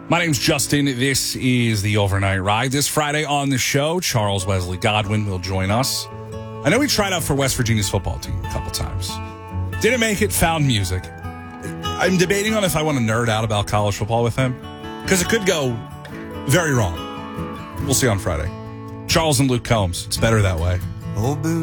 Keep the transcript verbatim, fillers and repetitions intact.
My name's Justin. This is the Overnight Ride. This Friday on the show, Charles Wesley Godwin will join us. I know he tried out for West Virginia's football team a couple times. Didn't make it, found music. I'm debating on if I want to nerd out about college football with him, because it could go very wrong. We'll see on Friday. Charles and Luke Combs. It's better that way.